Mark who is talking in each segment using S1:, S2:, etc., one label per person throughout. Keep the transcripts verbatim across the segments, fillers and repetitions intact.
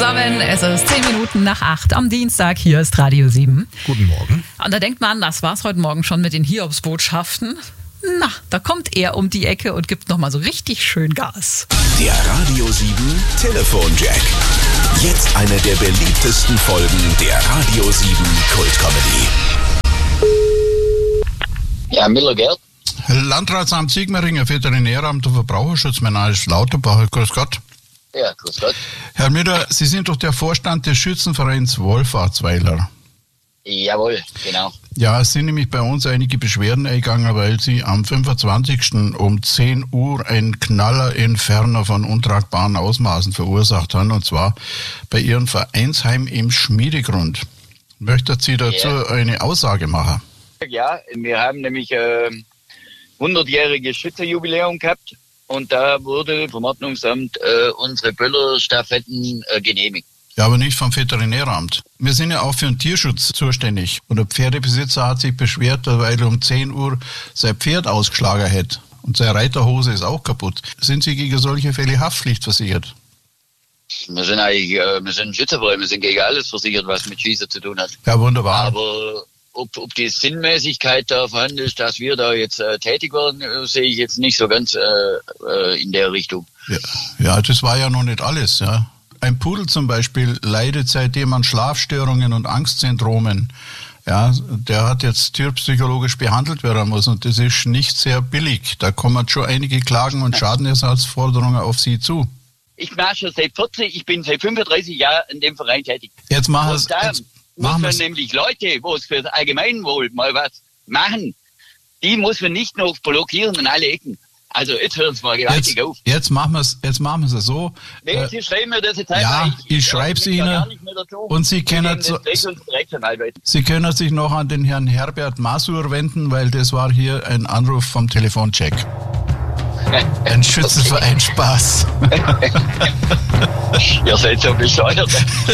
S1: zusammen, es ist zehn Minuten nach acht am Dienstag, hier ist Radio sieben.
S2: Guten Morgen.
S1: Und da denkt man, das war's heute Morgen schon mit den Hiobsbotschaften. Na, da kommt er um die Ecke und gibt nochmal so richtig schön Gas.
S3: Der Radio sieben Telefonjack. Jetzt eine der beliebtesten Folgen der Radio sieben Kultcomedy.
S4: Ja, Müller-Gerd.
S2: Landratsamt Sigmaringen, Veterinäramt und Verbraucherschutz, mein Name ist Lauterbach. Grüß Gott.
S4: Ja, grüß Gott.
S2: Herr Müller, Sie sind doch der Vorstand des Schützenvereins Wohlfahrtsweiler.
S4: Jawohl, genau.
S2: Ja, es sind nämlich bei uns einige Beschwerden eingegangen, weil Sie am fünfundzwanzigsten um zehn Uhr einen Knallerentferner von untragbaren Ausmaßen verursacht haben, und zwar bei Ihrem Vereinsheim im Schmiedegrund. Möchten Sie dazu ja. eine Aussage machen?
S4: Ja, wir haben nämlich äh, hundertjähriges Schützenjubiläum gehabt und da wurde vom Ordnungsamt äh, unsere Böllerstaffetten äh, genehmigt.
S2: Ja, aber nicht vom Veterinäramt. Wir sind ja auch für den Tierschutz zuständig. Und der Pferdebesitzer hat sich beschwert, weil er um zehn Uhr sein Pferd ausgeschlagen hätte. Und seine Reiterhose ist auch kaputt. Sind Sie gegen solche Fälle haftpflichtversichert?
S4: Wir sind eigentlich, äh, wir sind ein Schützenverein, wir sind gegen alles versichert, was mit Schießen zu tun hat.
S2: Ja, wunderbar.
S4: Aber ob, ob die Sinnmäßigkeit da vorhanden ist, dass wir da jetzt äh, tätig werden, äh, sehe ich jetzt nicht so ganz äh, äh, in der Richtung.
S2: Ja, ja, das war ja noch nicht alles, ja. Ein Pudel zum Beispiel leidet seitdem an Schlafstörungen und Angstsyndromen. Ja, der hat jetzt tierpsychologisch behandelt werden müssen und das ist nicht sehr billig. Da kommen schon einige Klagen und Schadenersatzforderungen auf Sie zu.
S4: Ich mache schon seit vierzig, ich bin seit fünfunddreißig Jahren in dem Verein tätig.
S2: Jetzt machen wir es.
S4: Da muss man nämlich Leute, wo es für das Allgemeinwohl mal was machen, die muss man nicht noch blockieren an alle Ecken. Also jetzt hören Sie mal gewaltig
S2: jetzt,
S4: auf.
S2: Jetzt machen wir es jetzt machen wir es so.
S4: Nee, äh, Sie schreiben mir das jetzt einfach.
S2: Ja, ich, ich schreibe es Ihnen. Und Sie können, zu, Sie können sich noch an den Herrn Herbert Masur wenden, weil das war hier ein Anruf vom Telefoncheck. Ein Schützenverein Spaß.
S4: Ihr seid so bescheuert.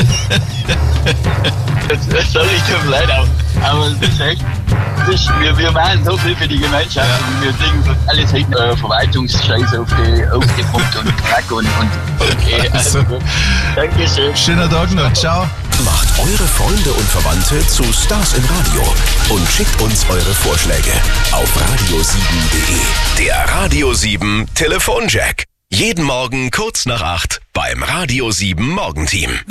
S4: Das soll ich tun, leider. Aber es ist echt, das ist, wir, wir machen so viel für die Gemeinschaft ja. und wir kriegen alles hin, äh, Verwaltungsscheiße auf die, auf die Punkt und Krack und, und okay. Also, also. Dankeschön.
S2: Schöner Tag noch. Ciao.
S3: Macht eure Freunde und Verwandte zu Stars im Radio und schickt uns eure Vorschläge auf radio sieben punkt de. Der Radio sieben Telefonjack. Jeden Morgen kurz nach acht beim Radio sieben Morgenteam.